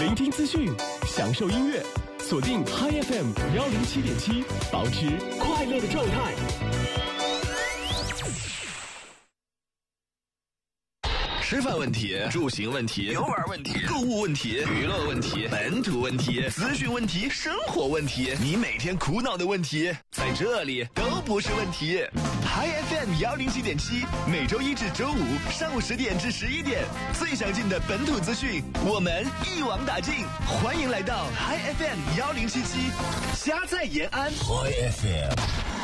聆听资讯，享受音乐，锁定 Hi FM 107.7，保持快乐的状态。 吃饭问题、住行问题、游玩问题、购物问题、娱乐问题、本土问题、资讯问题、生活问题，你每天苦恼的问题，在这里都不是问题。Hi FM 107.7，每周一至周五上午10点至11点，最详尽的本土资讯，我们一网打尽。欢迎来到 Hi FM 107.7，家在延安。Hi FM。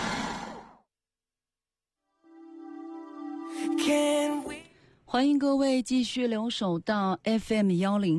欢迎各位继续留守到 FM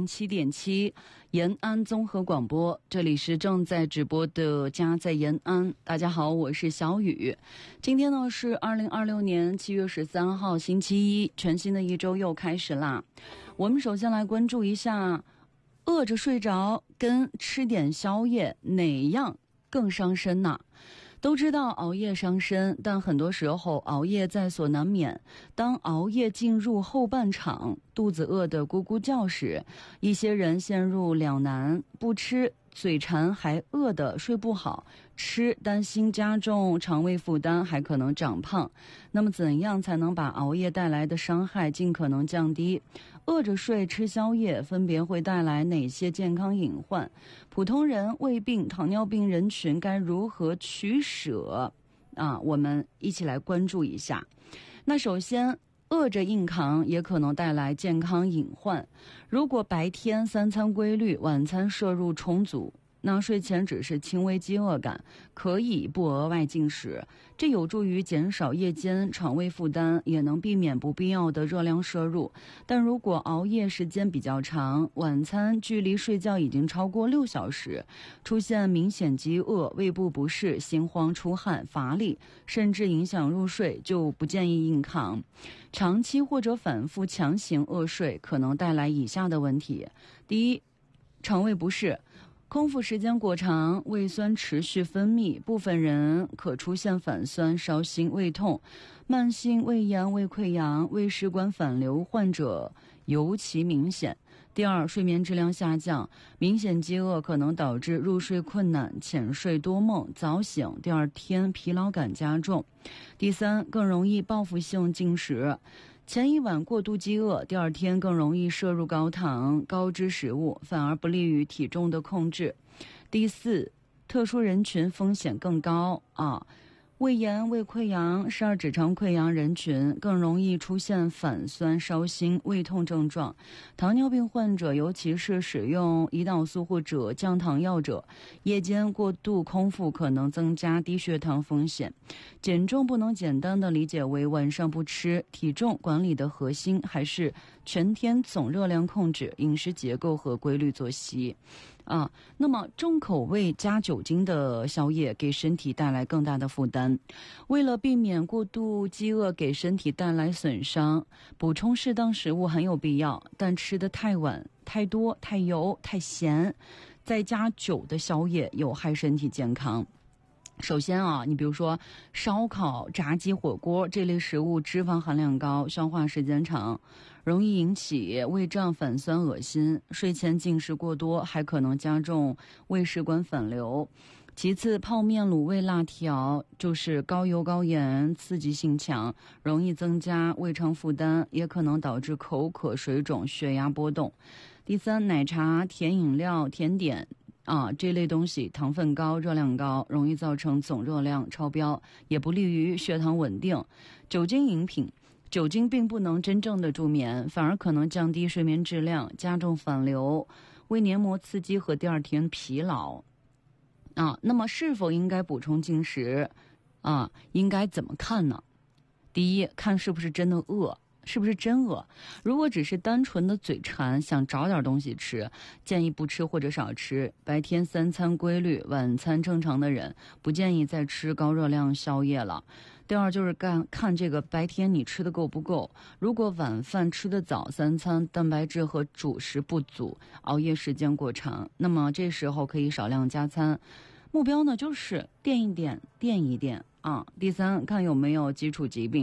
107.7延安综合广播，这里是正在直播的家在延安。大家好，我是小雨。今天呢是2026年7月13号星期一，全新的一周又开始啦。我们首先来关注一下，饿着睡着跟吃点宵夜哪样更伤身呢？都知道熬夜伤身，但很多时候熬夜在所难免。当熬夜进入后半场，肚子饿得咕咕叫时，一些人陷入两难：不吃嘴馋还饿得睡不好，吃担心加重肠胃负担还可能长胖。那么怎样才能把熬夜带来的伤害尽可能降低？饿着睡、吃宵夜分别会带来哪些健康隐患？普通人、胃病、糖尿病人群该如何取舍？我们一起来关注一下。那首先，饿着硬扛也可能带来健康隐患。如果白天3餐规律，晚餐摄入充足，那睡前只是轻微饥饿感，可以不额外进食，这有助于减少夜间肠胃负担，也能避免不必要的热量摄入。但如果熬夜时间比较长，晚餐距离睡觉已经超过6小时，出现明显饥饿、胃部不适、心慌、出汗、乏力，甚至影响入睡，就不建议硬扛。长期或者反复强行饿睡可能带来以下的问题：第一，肠胃不适。空腹时间过长，胃酸持续分泌，部分人可出现反酸、烧心、胃痛。慢性胃炎、胃溃疡、胃食管反流患者尤其明显。第二，睡眠质量下降，明显饥饿可能导致入睡困难、浅睡多梦、早醒，第二天疲劳感加重。第三，更容易报复性进食。前一晚过度饥饿，第二天更容易摄入高糖、高脂食物，反而不利于体重的控制。第四，特殊人群风险更高胃炎、胃溃疡、十二指肠溃疡人群更容易出现反酸、烧心、胃痛症状。糖尿病患者，尤其是使用胰岛素或者降糖药者，夜间过度空腹可能增加低血糖风险。减重不能简单的理解为晚上不吃，体重管理的核心还是全天总热量控制、饮食结构和规律作息。那么重口味加酒精的宵夜给身体带来更大的负担。为了避免过度饥饿给身体带来损伤，补充适当食物很有必要，但吃得太晚、太多、太油、太咸，再加酒的宵夜有害身体健康。首先你比如说烧烤、炸鸡、火锅这类食物脂肪含量高，消化时间长，容易引起胃胀、反酸、恶心。睡前进食过多还可能加重胃食管反流。其次，泡面、卤味、辣条就是高油高盐，刺激性强，容易增加胃肠负担，也可能导致口渴、水肿、血压波动。第三，奶茶、甜饮料、甜点这类东西糖分高、热量高，容易造成总热量超标，也不利于血糖稳定。酒精饮品，酒精并不能真正的助眠，反而可能降低睡眠质量，加重反流、胃黏膜刺激和第二天疲劳。那么是否应该补充进食？应该怎么看呢？第一，看是不是真的饿。是不是真饿？如果只是单纯的嘴馋，想找点东西吃，建议不吃或者少吃。白天3餐规律，晚餐正常的人，不建议再吃高热量宵夜了。第二就是看这个白天你吃的够不够。如果晚饭吃得早，3餐蛋白质和主食不足，熬夜时间过长，那么这时候可以少量加餐。目标呢就是垫一垫。第三，看有没有基础疾病。